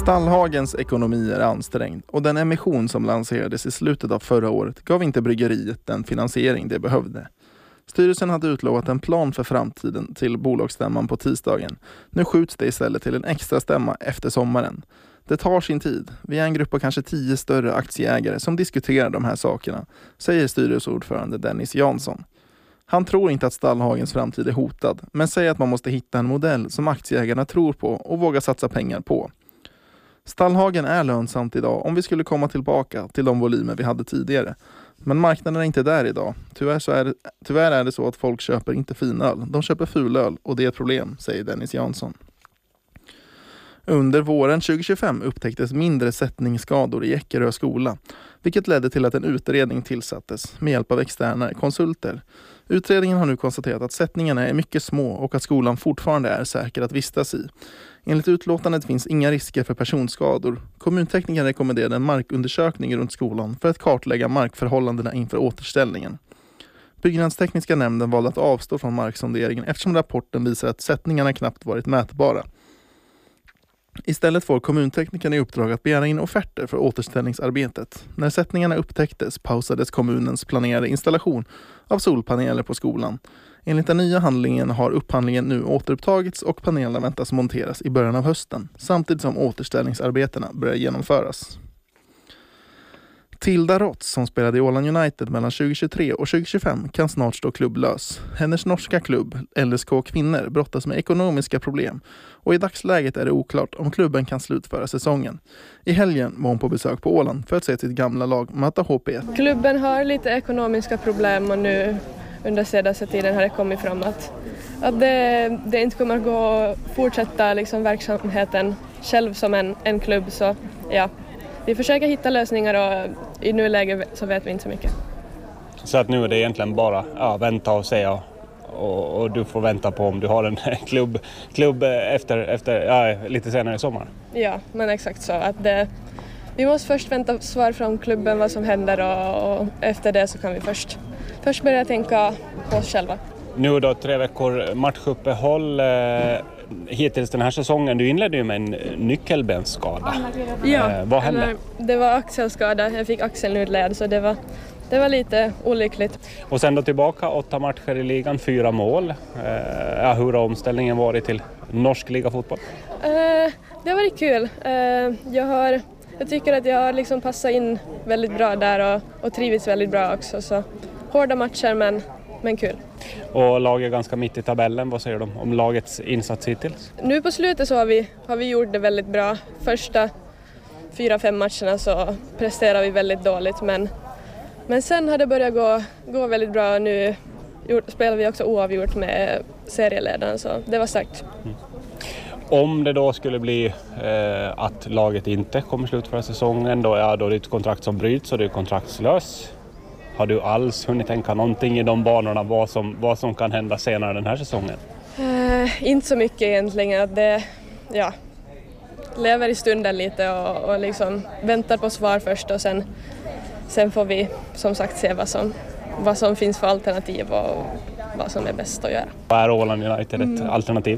Stallhagens ekonomi är ansträngd och den emission som lanserades i slutet av förra året gav inte bryggeriet den finansiering det behövde. Styrelsen hade utlovat en plan för framtiden till bolagsstämman på tisdagen. Nu skjuts det istället till en extra stämma efter sommaren. Det tar sin tid. Vi är en grupp av kanske 10 större aktieägare som diskuterar de här sakerna, säger styrelseordförande Dennis Jansson. Han tror inte att Stallhagens framtid är hotad, men säger att man måste hitta en modell som aktieägarna tror på och vågar satsa pengar på. Stallhagen är lönsamt idag om vi skulle komma tillbaka till de volymer vi hade tidigare. Men marknaden är inte där idag. Tyvärr är det så att folk köper inte finöl. De köper fulöl och det är ett problem, säger Dennis Jansson. Under våren 2025 upptäcktes mindre sättningsskador i Eckerö skola, vilket ledde till att en utredning tillsattes med hjälp av externa konsulter. Utredningen har nu konstaterat att sättningarna är mycket små och att skolan fortfarande är säker att vistas i. Enligt utlåtandet finns inga risker för personskador. Kommuntekniken rekommenderade en markundersökning runt skolan för att kartlägga markförhållandena inför återställningen. Byggnadstekniska nämnden valde att avstå från marksonderingen eftersom rapporten visar att sättningarna knappt varit mätbara. Istället får kommunteknikerna i uppdrag att begära in offerter för återställningsarbetet. När sättningarna upptäcktes pausades kommunens planerade installation av solpaneler på skolan. Enligt den nya handlingen har upphandlingen nu återupptagits och panelerna väntas monteras i början av hösten, samtidigt som återställningsarbetena börjar genomföras. Tilda Rotz, som spelade i Åland United mellan 2023 och 2025, kan snart stå klubblös. Hennes norska klubb, LSK Kvinnor, brottas med ekonomiska problem och i dagsläget är det oklart om klubben kan slutföra säsongen. I helgen var hon på besök på Åland för att se sitt gamla lag möta HP1. Klubben har lite ekonomiska problem och nu under senaste tiden har det kommit fram att det inte kommer att gå att fortsätta liksom verksamheten själv som en klubb. Så ja, vi försöker hitta lösningar och i nuläget så vet vi inte så mycket. Så att nu är det egentligen bara vänta och se och du får vänta på om du har en klubb efter lite senare i sommar. Ja, men exakt så. Att vi måste först vänta svar från klubben vad som händer och efter det så kan vi först börja tänka på oss själva. Nu då 3 veckor matchuppehåll hittills den här säsongen. Du inledde ju med en nyckelbensskada. Ja, vad hände? Det var axelskada. Jag fick axeln utled så det var lite olyckligt. Och sen då tillbaka 8 matcher i ligan, 4 mål. Hur har omställningen varit till norsk ligafotboll? Det har varit kul. Jag tycker att jag har liksom passat in väldigt bra där och trivits väldigt bra också. Så hårda matcher men kul. Och laget är ganska mitt i tabellen. Vad säger de om lagets insats hittills? Nu på slutet så har vi gjort det väldigt bra. Första 4-5 matcherna så presterar vi väldigt dåligt. Men sen har det börjat gå väldigt bra. Nu spelar vi också oavgjort med serieledaren så det var starkt. Mm. Om det då skulle bli att laget inte kommer slutföra säsongen då är det ett kontrakt som bryts och det är kontraktslös. Har du alls hunnit tänka någonting i de banorna vad som kan hända senare den här säsongen? Inte så mycket egentligen. Att lever i stunden lite och liksom väntar på svar först och sen får vi som sagt se vad som finns för alternativ och vad som är bäst att göra. Är Åland United ett alternativ?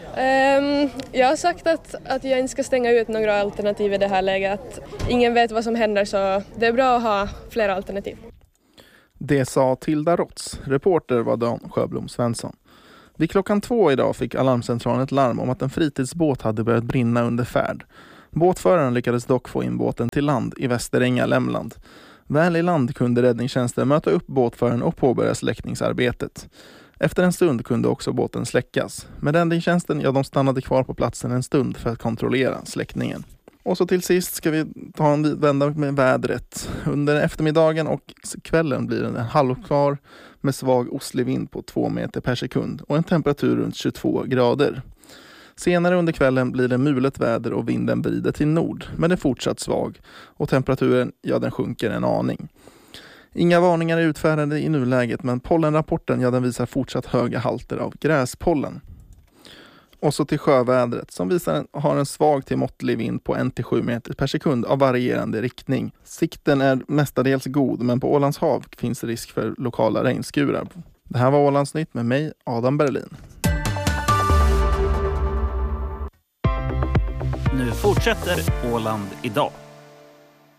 Jag har sagt att jag inte ska stänga ut några alternativ i det här läget. Ingen vet vad som händer så det är bra att ha flera alternativ. Det sa Tilda Rotz. Reporter var Dan Sjöblom Svensson. Vid 2:00 idag fick alarmcentralen ett larm om att en fritidsbåt hade börjat brinna under färd. Båtföraren lyckades dock få in båten till land i Västeränga, Lämland. Väl i land kunde räddningstjänsten möta upp båtföraren och påbörja släckningsarbetet. Efter en stund kunde också båten släckas. Men räddningstjänsten de stannade kvar på platsen en stund för att kontrollera släckningen. Och så till sist ska vi ta en vända med vädret. Under eftermiddagen och kvällen blir det en halvklar med svag ostlig vind på 2 meter per sekund och en temperatur runt 22 grader. Senare under kvällen blir det mulet väder och vinden vrider till nord, men det är fortsatt svag och temperaturen den sjunker en aning. Inga varningar är utfärdade i nuläget, men pollenrapporten den visar fortsatt höga halter av gräspollen. Och så till sjövädret som har en svag till måttlig vind på 1-7 meter per sekund av varierande riktning. Sikten är mestadels god, men på Ålands hav finns risk för lokala regnskurar. Det här var Ålandsnytt med mig, Adam Berlin. Nu fortsätter Åland idag.